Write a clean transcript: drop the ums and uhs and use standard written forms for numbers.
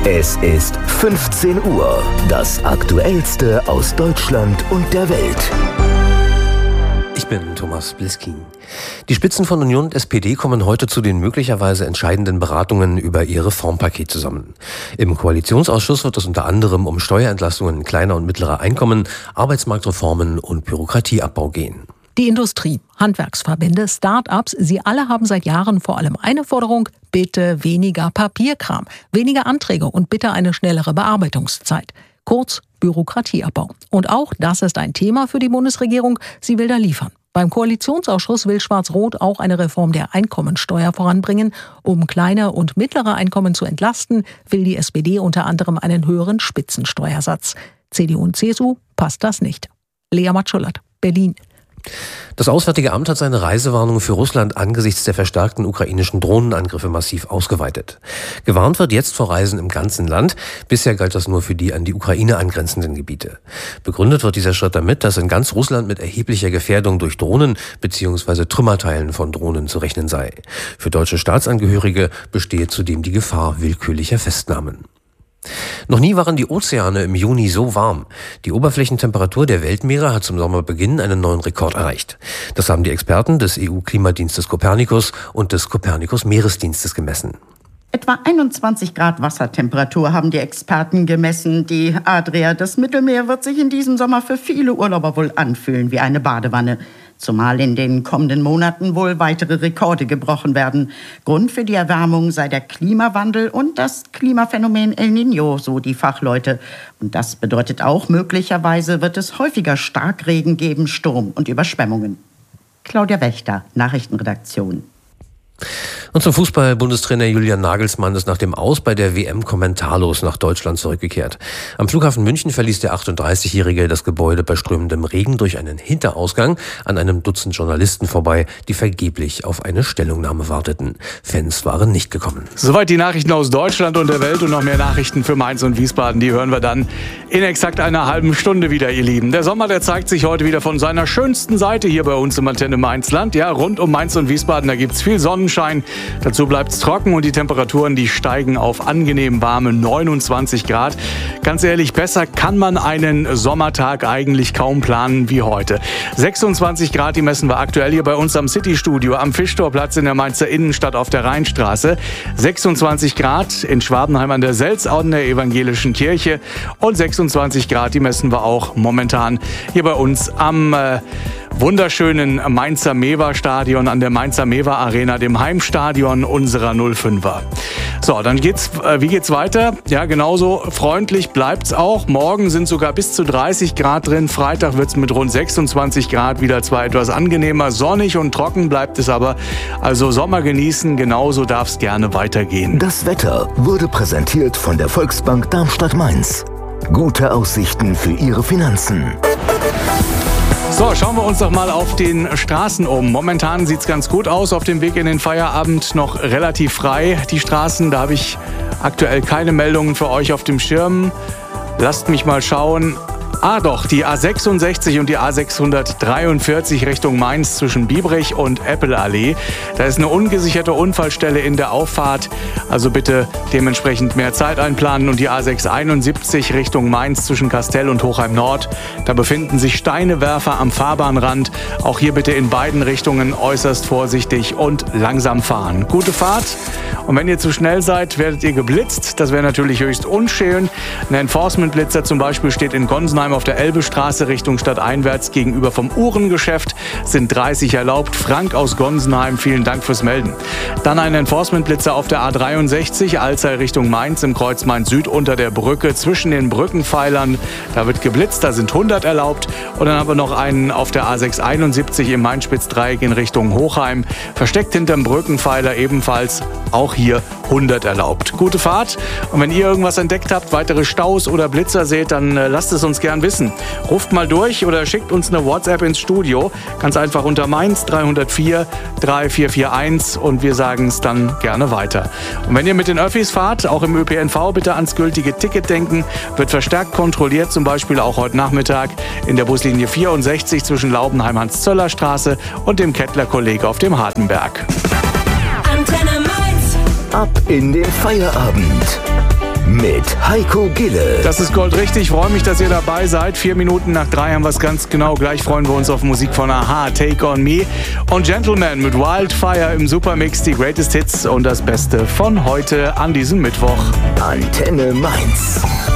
Es ist 15 Uhr. Das Aktuellste aus Deutschland und der Welt. Ich bin Thomas Bliskin. Die Spitzen von Union und SPD kommen heute zu den möglicherweise entscheidenden Beratungen über ihr Reformpaket zusammen. Im Koalitionsausschuss wird es unter anderem um Steuerentlastungen kleiner und mittlerer Einkommen, Arbeitsmarktreformen und Bürokratieabbau gehen. Die Industrie, Handwerksverbände, Start-ups, sie alle haben seit Jahren vor allem eine Forderung: bitte weniger Papierkram, weniger Anträge und bitte eine schnellere Bearbeitungszeit. Kurz Bürokratieabbau. Und auch das ist ein Thema für die Bundesregierung. Sie will da liefern. Beim Koalitionsausschuss will Schwarz-Rot auch eine Reform der Einkommensteuer voranbringen. Um kleine und mittlere Einkommen zu entlasten, will die SPD unter anderem einen höheren Spitzensteuersatz. CDU und CSU passt das nicht. Lea Matschullert, Berlin. Das Auswärtige Amt hat seine Reisewarnung für Russland angesichts der verstärkten ukrainischen Drohnenangriffe massiv ausgeweitet. Gewarnt wird jetzt vor Reisen im ganzen Land. Bisher galt das nur für die an die Ukraine angrenzenden Gebiete. Begründet wird dieser Schritt damit, dass in ganz Russland mit erheblicher Gefährdung durch Drohnen bzw. Trümmerteilen von Drohnen zu rechnen sei. Für deutsche Staatsangehörige bestehe zudem die Gefahr willkürlicher Festnahmen. Noch nie waren die Ozeane im Juni so warm. Die Oberflächentemperatur der Weltmeere hat zum Sommerbeginn einen neuen Rekord erreicht. Das haben die Experten des EU-Klimadienstes Copernicus und des Copernicus-Meeresdienstes gemessen. Etwa 21 Grad Wassertemperatur haben die Experten gemessen. Die Adria, das Mittelmeer, wird sich in diesem Sommer für viele Urlauber wohl anfühlen wie eine Badewanne. Zumal in den kommenden Monaten wohl weitere Rekorde gebrochen werden. Grund für die Erwärmung sei der Klimawandel und das Klimaphänomen El Niño, so die Fachleute. Und das bedeutet auch, möglicherweise wird es häufiger Starkregen geben, Sturm und Überschwemmungen. Claudia Wächter, Nachrichtenredaktion. Und zum Fußball: Bundestrainer Julian Nagelsmann ist nach dem Aus bei der WM kommentarlos nach Deutschland zurückgekehrt. Am Flughafen München verließ der 38-Jährige das Gebäude bei strömendem Regen durch einen Hinterausgang an einem Dutzend Journalisten vorbei, die vergeblich auf eine Stellungnahme warteten. Fans waren nicht gekommen. Soweit die Nachrichten aus Deutschland und der Welt, und noch mehr Nachrichten für Mainz und Wiesbaden, die hören wir dann in exakt einer halben Stunde wieder, ihr Lieben. Der Sommer, der zeigt sich heute wieder von seiner schönsten Seite hier bei uns im Antenne Mainzland. Ja, rund um Mainz und Wiesbaden, da gibt's viel Sonnenschein. Dazu bleibt es trocken und die Temperaturen, die steigen auf angenehm warme 29 Grad. Ganz ehrlich, besser kann man einen Sommertag eigentlich kaum planen wie heute. 26 Grad, die messen wir aktuell hier bei uns am City-Studio am Fischtorplatz in der Mainzer Innenstadt auf der Rheinstraße. 26 Grad in Schwabenheim an der Selzau in der evangelischen Kirche. Und 26 Grad, die messen wir auch momentan hier bei uns am wunderschönen Mainzer Mewa-Stadion, an der Mainzer Mewa-Arena, dem Heimstadion unserer 05er. So, dann wie geht's weiter? Ja, genauso freundlich bleibt's auch. Morgen sind sogar bis zu 30 Grad drin. Freitag wird's mit rund 26 Grad wieder zwar etwas angenehmer. Sonnig und trocken bleibt es aber. Also Sommer genießen, genauso darf's gerne weitergehen. Das Wetter wurde präsentiert von der Volksbank Darmstadt-Mainz. Gute Aussichten für Ihre Finanzen. So, schauen wir uns doch mal auf den Straßen um. Momentan sieht's ganz gut aus. Auf dem Weg in den Feierabend noch relativ frei. Die Straßen, da habe ich aktuell keine Meldungen für euch auf dem Schirm. Lasst mich mal schauen. Doch, die A66 und die A643 Richtung Mainz zwischen Biebrich und Eppelallee. Da ist eine ungesicherte Unfallstelle in der Auffahrt. Also bitte dementsprechend mehr Zeit einplanen. Und die A671 Richtung Mainz zwischen Kastel und Hochheim Nord. Da befinden sich Steinewerfer am Fahrbahnrand. Auch hier bitte in beiden Richtungen äußerst vorsichtig und langsam fahren. Gute Fahrt. Und wenn ihr zu schnell seid, werdet ihr geblitzt. Das wäre natürlich höchst unschön. Ein Enforcement-Blitzer zum Beispiel steht in Gonsenheim auf der Elbestraße Richtung stadteinwärts gegenüber vom Uhrengeschäft. Sind 30 erlaubt. Frank aus Gonsenheim, vielen Dank fürs Melden. Dann ein Enforcement-Blitzer auf der A63, Alzey Richtung Mainz im Kreuz Mainz Süd unter der Brücke zwischen den Brückenpfeilern. Da wird geblitzt, da sind 100 erlaubt. Und dann haben wir noch einen auf der A671 im Main-Spitz-Dreieck in Richtung Hochheim. Versteckt hinterm Brückenpfeiler ebenfalls, auch hier 100 erlaubt. Gute Fahrt. Und wenn ihr irgendwas entdeckt habt, weitere Staus oder Blitzer seht, dann lasst es uns gern wissen. Ruft mal durch oder schickt uns eine WhatsApp ins Studio. Ganz einfach unter Mainz 304 3441 und wir sagen es dann gerne weiter. Und wenn ihr mit den Öffis fahrt, auch im ÖPNV, bitte ans gültige Ticket denken. Wird verstärkt kontrolliert, zum Beispiel auch heute Nachmittag in der Buslinie 64 zwischen Laubenheim-Hans-Zöller-Straße und dem Kettler-Kolleg auf dem Hartenberg. Ab in den Feierabend. mit Heiko Gille. Das ist goldrichtig. Ich freue mich, dass ihr dabei seid. 4 Minuten nach 3 haben wir es ganz genau. Gleich freuen wir uns auf Musik von Aha, Take On Me. Und Gentleman mit Wildfire im Supermix. Die Greatest Hits und das Beste von heute an diesem Mittwoch. Antenne Mainz.